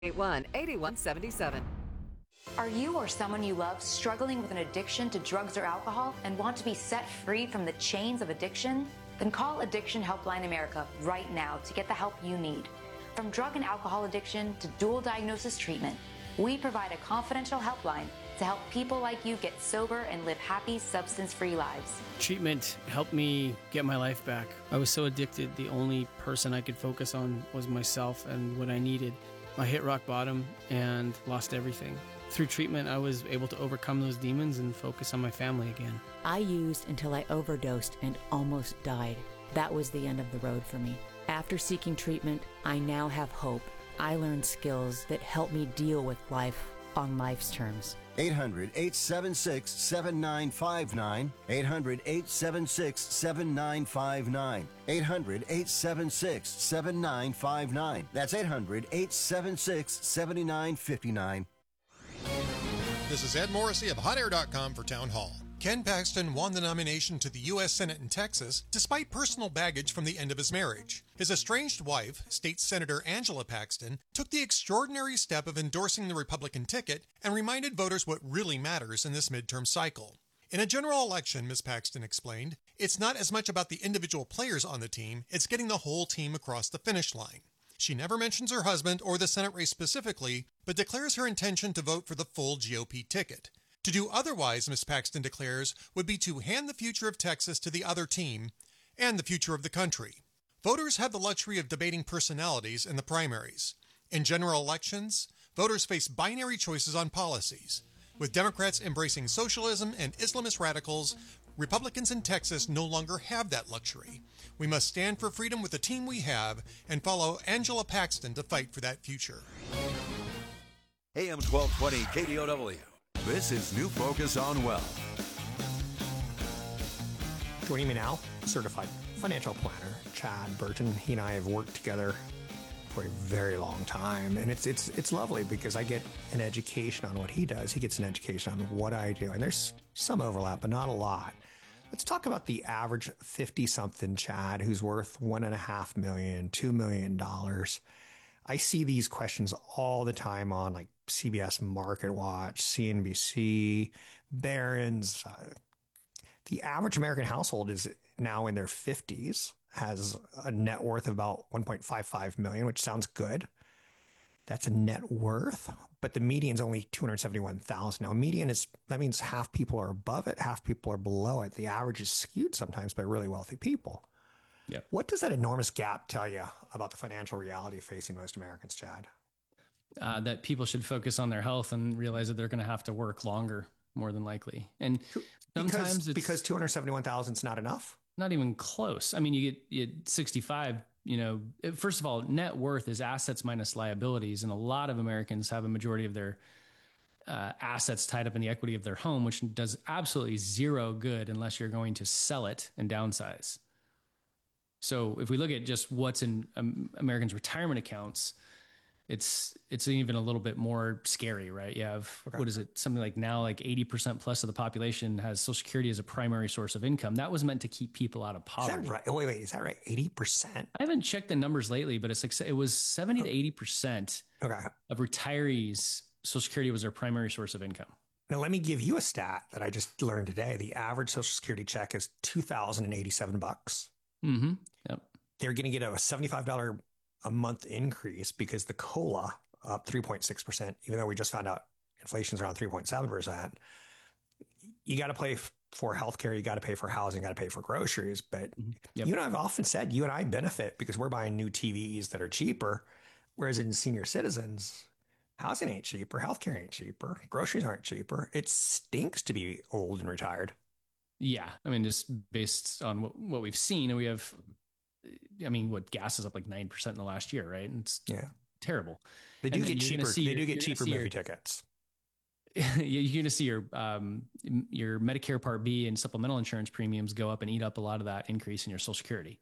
8177. Are you or someone you love struggling with an addiction to drugs or alcohol and want to be set free from the chains of addiction? Then call Addiction Helpline America right now to get the help you need. From drug and alcohol addiction to dual diagnosis treatment, we provide a confidential helpline to help people like you get sober and live happy, substance-free lives. Treatment helped me get my life back. I was so addicted, the only person I could focus on was myself and what I needed. I hit rock bottom and lost everything. Through treatment, I was able to overcome those demons and focus on my family again. I used until I overdosed and almost died. That was the end of the road for me. After seeking treatment, I now have hope. I learned skills that help me deal with life on life's terms. 800-876-7959. 800-876-7959. 800-876-7959. That's 800-876-7959. This is Ed Morrissey of HotAir.com for Town Hall. Ken Paxton won the nomination to the U.S. Senate in Texas despite personal baggage from the end of his marriage. His estranged wife, State Senator Angela Paxton, took the extraordinary step of endorsing the Republican ticket and reminded voters what really matters in this midterm cycle. In a general election, Ms. Paxton explained, it's not as much about the individual players on the team, it's getting the whole team across the finish line. She never mentions her husband or the Senate race specifically, but declares her intention to vote for the full GOP ticket. To do otherwise, Ms. Paxton declares, would be to hand the future of Texas to the other team and the future of the country. Voters have the luxury of debating personalities in the primaries. In general elections, voters face binary choices on policies. With Democrats embracing socialism and Islamist radicals, Republicans in Texas no longer have that luxury. We must stand for freedom with the team we have and follow Angela Paxton to fight for that future. AM 1220 KDOW. This is New Focus on Wealth. Joining me now, certified financial planner, Chad Burton. He and I have worked together for a very long time, and it's lovely because I get an education on what he does. He gets an education on what I do, and there's some overlap, but not a lot. Let's talk about the average 50-something Chad who's worth $1.5 million, $2 million. I see these questions all the time on like CBS Market Watch, CNBC, Barron's. The average American household is now in their 50s, has a net worth of about $1.55 million, which sounds good. That's a net worth, but the median is only $271,000. Now, median that means half people are above it, half people are below it. The average is skewed sometimes by really wealthy people. Yep. What does that enormous gap tell you about the financial reality facing most Americans, Chad? That people should focus on their health and realize that they're going to have to work longer, more than likely. And sometimes because $271,000 is not enough. Not even close. I mean, you get 65. First of all, net worth is assets minus liabilities, and a lot of Americans have a majority of their assets tied up in the equity of their home, which does absolutely zero good unless you're going to sell it and downsize. So if we look at just what's in Americans' retirement accounts, it's even a little bit more scary, right? You have, what is it? Something like now, like 80% plus of the population has Social Security as a primary source of income. That was meant to keep people out of poverty. Is that right? Wait, is that right? 80%? I haven't checked the numbers lately, but it's like, it was 70 to 80% of retirees, Social Security was their primary source of income. Now, let me give you a stat that I just learned today. The average Social Security check is $2,087. Mm-hmm. Yep. They're going to get a $75 a month increase because the COLA up 3.6%, even though we just found out inflation's around 3.7%. You got to pay for healthcare, you got to pay for housing, you got to pay for groceries. But you and I have often said, you and I benefit because we're buying new TVs that are cheaper, whereas in senior citizens, housing ain't cheaper, healthcare ain't cheaper, groceries aren't cheaper. It stinks to be old and retired. Yeah. I mean, just based on what we've seen, and we have, gas is up like 9% in the last year, right? And it's terrible. They do get cheaper. They do get cheaper movie tickets. You're going to see your Medicare Part B and supplemental insurance premiums go up and eat up a lot of that increase in your Social Security.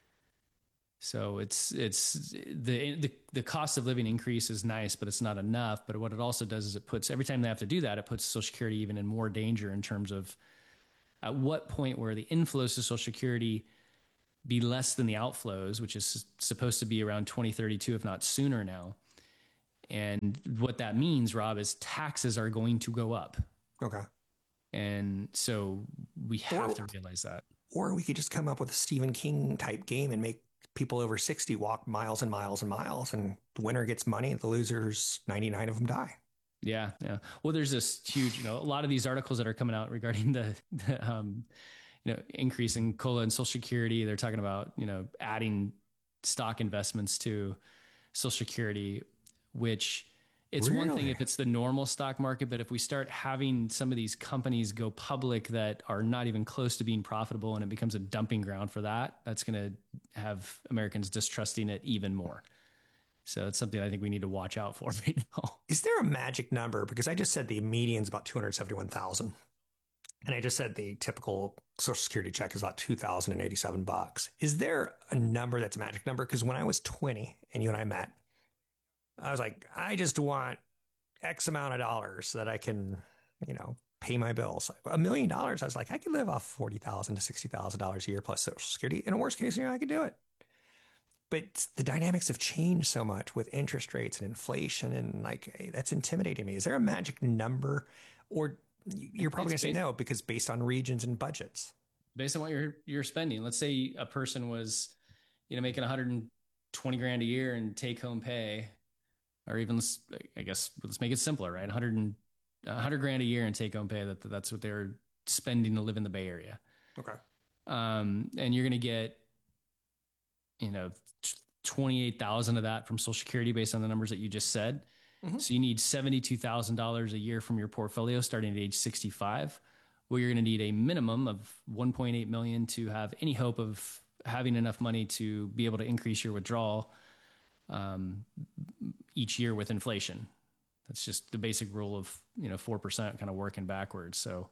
So it's the cost of living increase is nice, but it's not enough. But what it also does is every time they have to do that, it puts Social Security even in more danger in terms of at what point where the inflows to Social Security be less than the outflows, which is supposed to be around 2032, if not sooner now. And what that means, Rob, is taxes are going to go up. Okay. And so we have to realize that. Or we could just come up with a Stephen King type game and make people over 60 walk miles and miles and miles, and the winner gets money and the losers, 99 of them die. Yeah. Yeah. Well, there's this huge, a lot of these articles that are coming out regarding the increase in COLA and Social Security. They're talking about, adding stock investments to Social Security, which it's one thing if it's the normal stock market, but if we start having some of these companies go public that are not even close to being profitable and it becomes a dumping ground for that, that's going to have Americans distrusting it even more. So it's something I think we need to watch out for right now. Is there a magic number? Because I just said the median's about 271,000. And I just said the typical Social Security check is about $2,087. Is there a number that's a magic number? Because when I was 20 and you and I met, I was like, I just want X amount of dollars so that I can, pay my bills. $1 million. I was like, I could live off $40,000 to $60,000 a year plus Social Security. In a worst case scenario, I could do it. But the dynamics have changed so much with interest rates and inflation, and that's intimidating me. Is there a magic number, or you're probably going to say no because based on regions and budgets? Based on what you're spending. Let's say a person was, making 120 grand a year in take home pay, or even let's make it simpler, right? 100 grand a year in take home pay. That's what they're spending to live in the Bay Area. Okay. And you're going to get, 28,000 of that from Social Security based on the numbers that you just said. Mm-hmm. So you need $72,000 a year from your portfolio starting at age 65. Well, you're going to need a minimum of 1.8 million to have any hope of having enough money to be able to increase your withdrawal each year with inflation. That's just the basic rule of 4% kind of working backwards. So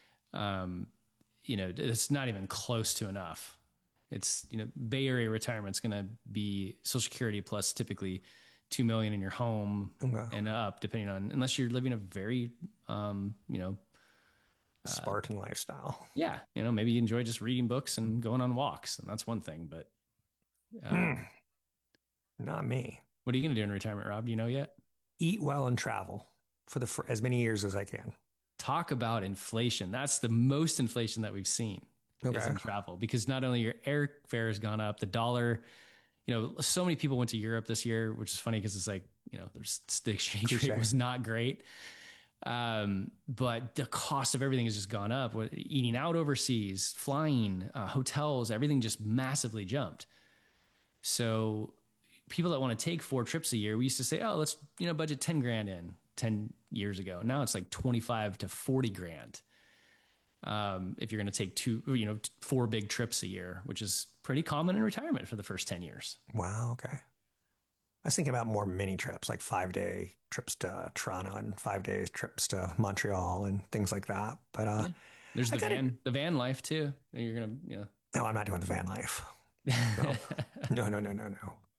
it's not even close to enough. It's, Bay Area retirement's going to be Social Security plus typically 2 million in your home and up, depending on, unless you're living a very, Spartan lifestyle. Yeah. Maybe you enjoy just reading books and going on walks, and that's one thing, but not me. What are you going to do in retirement, Rob? Do you know yet? Eat well and travel for as many years as I can. Talk about inflation. That's the most inflation that we've seen. Is in travel, because not only your airfare has gone up, the dollar, so many people went to Europe this year, which is funny because it's like, the exchange rate was not great. But the cost of everything has just gone up. Eating out overseas, flying, hotels, everything just massively jumped. So people that want to take 4 trips a year, we used to say, oh, let's, budget 10 grand in 10 years ago. Now it's like 25 to 40 grand. If you're going to take 4 big trips a year, which is pretty common in retirement for the first 10 years. Wow. Okay. I was thinking about more mini trips, like 5-day trips to Toronto and 5-day trips to Montreal and things like that. But there's the van life too. You're going to, No, I'm not doing the van life. No.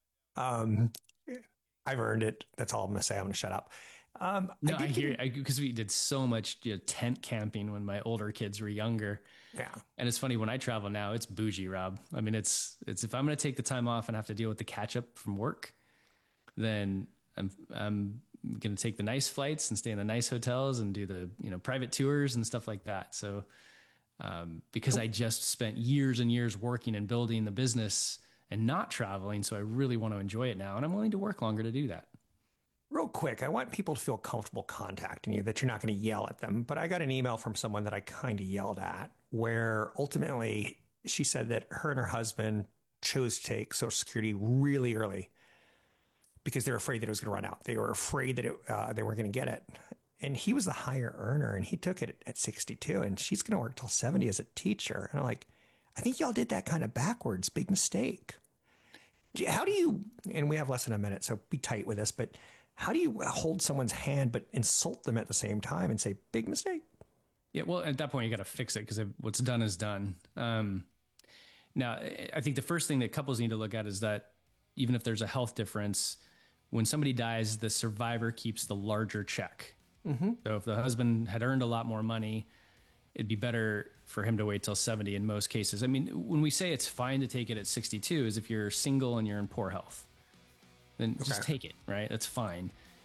I've earned it. That's all I'm going to say. I'm going to shut up. No, I hear because we did so much tent camping when my older kids were younger. Yeah. And it's funny when I travel now, it's bougie, Rob. I mean, it's if I'm going to take the time off and have to deal with the catch up from work, then I'm going to take the nice flights and stay in the nice hotels and do the, private tours and stuff like that. So, because I just spent years and years working and building the business and not traveling. So I really want to enjoy it now. And I'm willing to work longer to do that. Real quick, I want people to feel comfortable contacting you, that you're not going to yell at them. But I got an email from someone that I kind of yelled at, where ultimately she said that her and her husband chose to take Social Security really early because they were afraid that it was going to run out. They were afraid that they weren't going to get it. And he was the higher earner, and he took it at 62, and she's going to work till 70 as a teacher. And I'm like, I think y'all did that kind of backwards. Big mistake. How do you, and we have less than a minute, so be tight with this, but how do you hold someone's hand but insult them at the same time and say, big mistake? Yeah, well, at that point, you got to fix it because what's done is done. Now, I think the first thing that couples need to look at is that even if there's a health difference, when somebody dies, the survivor keeps the larger check. Mm-hmm. So if the husband had earned a lot more money, it'd be better for him to wait till 70 in most cases. I mean, when we say it's fine to take it at 62 is if you're single and you're in poor health. Then just take it, right? That's fine.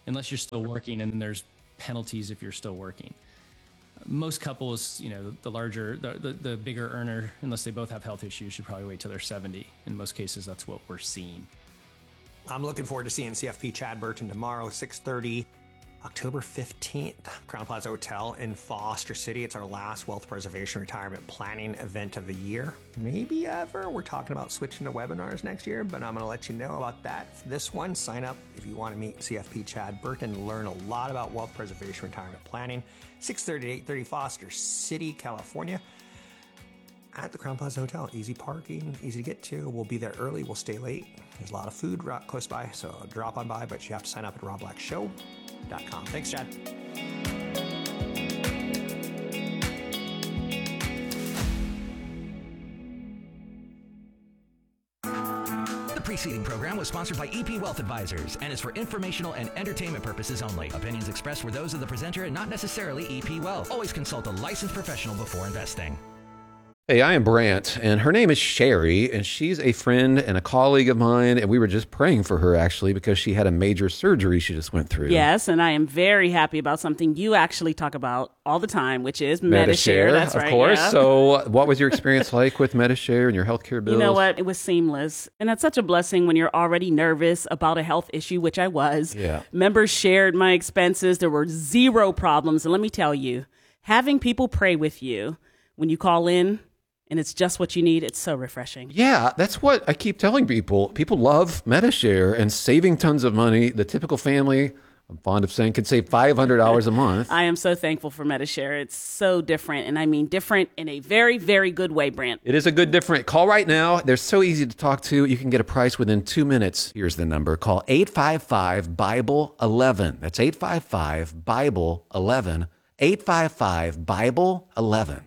unless you're still working, and then there's penalties if you're still working. Most couples, the bigger earner, unless they both have health issues, should probably wait till they're 70. In most cases, that's what we're seeing. I'm looking forward to seeing CFP Chad Burton tomorrow, 6:30, October 15th, Crown Plaza Hotel in Foster City. It's our last wealth preservation retirement planning event of the year. Maybe ever. We're talking about switching to webinars next year, but I'm going to let you know about that. This one, sign up if you want to meet CFP Chad Burton and learn a lot about wealth preservation retirement planning. 6:30 to 8:30, Foster City, California, at the Crown Plaza Hotel. Easy parking, easy to get to. We'll be there early. We'll stay late. There's a lot of food right close by, so drop on by, but you have to sign up at robblackshow.com. Thanks, Chad. The preceding program was sponsored by EP Wealth Advisors and is for informational and entertainment purposes only. Opinions expressed were those of the presenter and not necessarily EP Wealth. Always consult a licensed professional before investing. Hey, I am Brant, and her name is Sherry, and she's a friend and a colleague of mine, and we were just praying for her, actually, because she had a major surgery she just went through. Yes, and I am very happy about something you actually talk about all the time, which is Medi-Share. That's right, of course. Yeah. So what was your experience like with Medi-Share and your healthcare bills? You know what? It was seamless, and that's such a blessing when you're already nervous about a health issue, which I was. Yeah. Members shared my expenses. There were zero problems, and let me tell you, having people pray with you when you call in, and it's just what you need, it's so refreshing. Yeah, that's what I keep telling people. People love Medi-Share and saving tons of money. The typical family, I'm fond of saying, could save $500 a month. I am so thankful for Medi-Share. It's so different, and I mean different in a very, very good way, Brant. It is a good different. Call right now. They're so easy to talk to. You can get a price within 2 minutes. Here's the number. Call 855-BIBLE-11. That's 855-BIBLE-11. 855-BIBLE-11.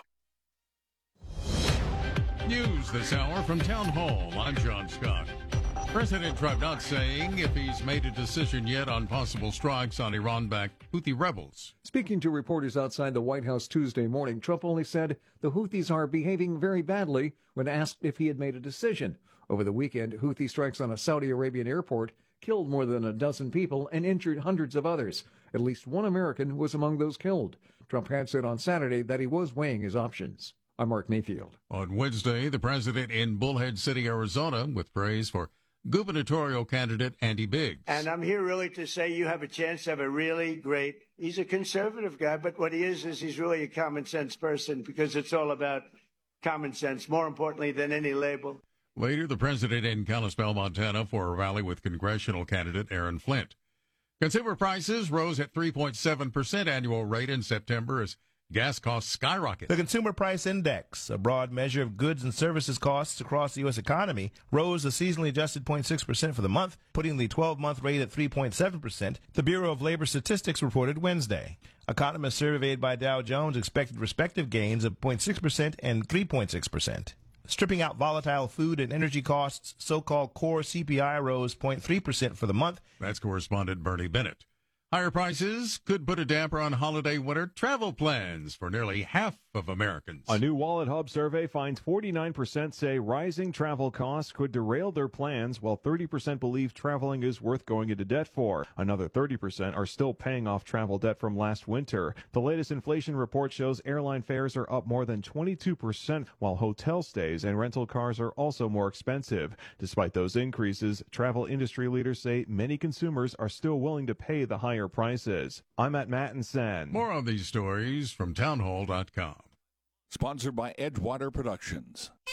News this hour from Town Hall. I'm John Scott. President Trump not saying if he's made a decision yet on possible strikes on Iran-backed Houthi rebels. Speaking to reporters outside the White House Tuesday morning, Trump only said the Houthis are behaving very badly when asked if he had made a decision. Over the weekend, Houthi strikes on a Saudi Arabian airport killed more than a dozen people and injured hundreds of others. At least one American was among those killed. Trump had said on Saturday that he was weighing his options. I'm Mark Mayfield. On Wednesday, the president in Bullhead City, Arizona, with praise for gubernatorial candidate Andy Biggs. And I'm here really to say you have a chance to have a really great, he's a conservative guy, but what he is he's really a common sense person because it's all about common sense, more importantly than any label. Later, the president in Kalispell, Montana, for a rally with congressional candidate Aaron Flint. Consumer prices rose at 3.7% annual rate in September as gas costs skyrocket. The Consumer Price Index, a broad measure of goods and services costs across the U.S. economy, rose a seasonally adjusted 0.6% for the month, putting the 12-month rate at 3.7%, the Bureau of Labor Statistics reported Wednesday. Economists surveyed by Dow Jones expected respective gains of 0.6% and 3.6%. Stripping out volatile food and energy costs, so-called core CPI rose 0.3% for the month. That's correspondent Bernie Bennett. Higher prices could put a damper on holiday winter travel plans for nearly half of Americans. A new Wallet Hub survey finds 49% say rising travel costs could derail their plans, while 30% believe traveling is worth going into debt for. Another 30% are still paying off travel debt from last winter. The latest inflation report shows airline fares are up more than 22%, while hotel stays and rental cars are also more expensive. Despite those increases, travel industry leaders say many consumers are still willing to pay the higher prices. I'm at Mattinson. More on these stories from townhall.com. Sponsored by Edgewater Productions.